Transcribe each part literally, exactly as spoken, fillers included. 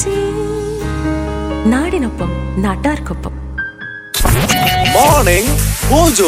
നാടിനൊപ്പം നാട്ടാർക്കൊപ്പം. Morning mojo.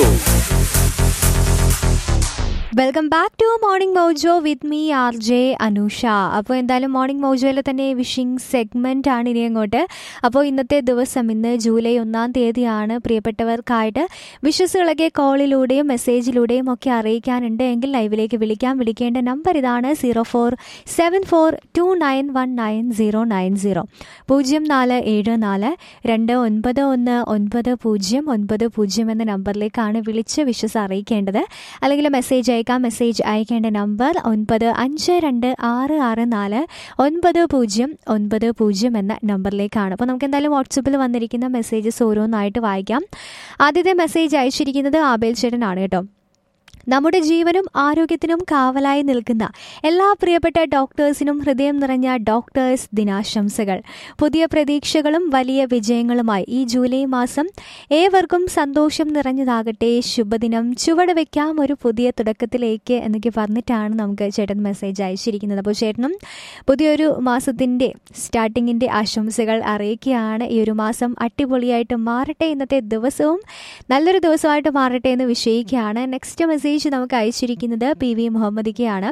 Welcome back to morning mojo with me R J Anusha. അപ്പോൾ എന്തായാലും മോർണിംഗ് മോജോയിൽ തന്നെ വിഷിംഗ് സെഗ്മെൻ്റ് ആണ് ഇനി അങ്ങോട്ട്. അപ്പോൾ ഇന്നത്തെ ദിവസം ഇന്ന് ജൂലൈ ഒന്നാം തീയതിയാണ്. പ്രിയപ്പെട്ടവർക്കായിട്ട് വിഷസുകളൊക്കെ കോളിലൂടെയും മെസ്സേജിലൂടെയും ഒക്കെ അറിയിക്കാനുണ്ട് എങ്കിൽ ലൈവിലേക്ക് വിളിക്കാം. വിളിക്കേണ്ട നമ്പർ ഇതാണ്: zero four seven four to nine one nine zero nine zero പൂജ്യം നാല് ഏഴ് നാല് രണ്ട് ഒൻപത് ഒന്ന് ഒൻപത് പൂജ്യം ഒൻപത് പൂജ്യം എന്ന നമ്പറിലേക്കാണ് വിളിച്ച് വിഷസ് അറിയിക്കേണ്ടത്. അല്ലെങ്കിൽ മെസ്സേജ് അയക്കാം. മെസ്സേജ് അയക്കേണ്ട നമ്പർ ഒൻപത് അഞ്ച് രണ്ട് ആറ് ആറ് നാല് ഒൻപത് പൂജ്യം ഒൻപത് പൂജ്യം എന്ന നമ്പറിലേക്കാണ്. അപ്പോൾ നമുക്ക് എന്തായാലും വാട്സപ്പിൽ വന്നിരിക്കുന്ന മെസ്സേജസ് ഓരോന്നായിട്ട് വായിക്കാം. ആദ്യത്തെ മെസ്സേജ് അയച്ചിരിക്കുന്നത് ആബേൽ ചേട്ടനാണ് കേട്ടോ. നമ്മുടെ ജീവനും ആരോഗ്യത്തിനും കാവലായി നിൽക്കുന്ന എല്ലാ പ്രിയപ്പെട്ട ഡോക്ടേഴ്സിനും ഹൃദയം നിറഞ്ഞ ഡോക്ടേഴ്സ് ദിനാശംസകൾ. പുതിയ പ്രതീക്ഷകളും വലിയ വിജയങ്ങളുമായി ഈ ജൂലൈ മാസം ഏവർക്കും സന്തോഷം നിറഞ്ഞതാകട്ടെ. ശുഭദിനം. ചുവട് വയ്ക്കാം ഒരു പുതിയ തുടക്കത്തിലേക്ക് എന്നൊക്കെ പറഞ്ഞിട്ടാണ് നമുക്ക് ചേട്ടൻ മെസ്സേജ് അയച്ചിരിക്കുന്നത്. അപ്പോൾ ചേട്ടനും പുതിയൊരു മാസത്തിൻ്റെ സ്റ്റാർട്ടിങ്ങിൻ്റെ ആശംസകൾ അറിയിക്കുകയാണ്. ഈ ഒരു മാസം അടിപൊളിയായിട്ട് മാറട്ടെ, ഇന്നത്തെ ദിവസവും നല്ലൊരു ദിവസമായിട്ട് മാറട്ടെ എന്ന് വിഷയിക്കുകയാണ്. നെക്സ്റ്റ് മെസ്സേജ് നമുക്ക് അയച്ചിരിക്കുന്നത് P V മുഹമ്മദിക്കയാണ്.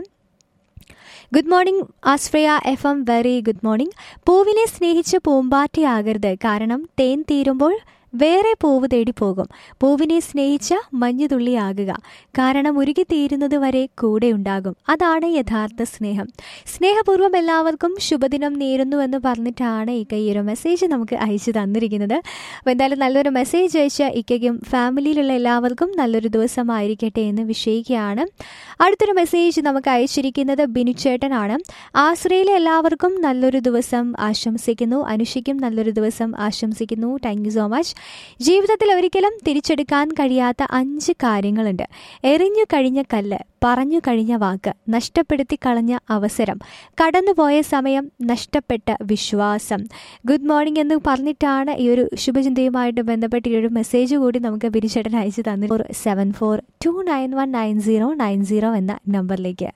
Good morning ആസ്ഫ്രയ F M. Very good morning. പൂവിനെ സ്നേഹിച്ച് പൂമ്പാറ്റയാകരുത്, കാരണം തേൻ തീരുമ്പോൾ വേറെ പൂവ് തേടി പോകും. പൂവിനെ സ്നേഹിച്ച മഞ്ഞുതുള്ളിയാകുക, കാരണം ഉരുകിത്തീരുന്നത് വരെ കൂടെ ഉണ്ടാകും. അതാണ് യഥാർത്ഥ സ്നേഹം. സ്നേഹപൂർവ്വം എല്ലാവർക്കും ശുഭദിനം നേരുന്നുവെന്ന് പറഞ്ഞിട്ടാണ് ഇക്ക ഈ ഒരു മെസ്സേജ് നമുക്ക് അയച്ചു തന്നിരിക്കുന്നത്. അപ്പോൾ എന്തായാലും നല്ലൊരു മെസ്സേജ് അയച്ച ഇക്കയ്ക്കും ഫാമിലിയിലുള്ള എല്ലാവർക്കും നല്ലൊരു ദിവസമായിരിക്കട്ടെ എന്ന് വിഷയിക്കുകയാണ്. അടുത്തൊരു മെസ്സേജ് നമുക്ക് അയച്ചിരിക്കുന്നത് ബിനുചേട്ടനാണ്. ആശ്രയിലെ എല്ലാവർക്കും നല്ലൊരു ദിവസം ആശംസിക്കുന്നു. അനുഷയ്ക്കും നല്ലൊരു ദിവസം ആശംസിക്കുന്നു. Thank you so much. ജീവിതത്തിൽ ഒരിക്കലും തിരിച്ചെടുക്കാൻ കഴിയാത്ത അഞ്ച് കാര്യങ്ങളുണ്ട്: എറിഞ്ഞു കഴിഞ്ഞ കല്ല്, പറഞ്ഞു കഴിഞ്ഞ വാക്ക്, നഷ്ടപ്പെടുത്തി കളഞ്ഞ അവസരം, കടന്നുപോയ സമയം, നഷ്ടപ്പെട്ട വിശ്വാസം. ഗുഡ് മോർണിംഗ് എന്ന് പറഞ്ഞിട്ടാണ് ഈ ഒരു ശുഭചിന്തയുമായിട്ട് ബന്ധപ്പെട്ട് ഈ ഒരു മെസ്സേജ് കൂടി നമുക്ക് ബിരിച്ചേട്ടൻ അയച്ചു തന്നു. Seven four to nine one nine zero nine zero എന്ന നമ്പറിലേക്ക്.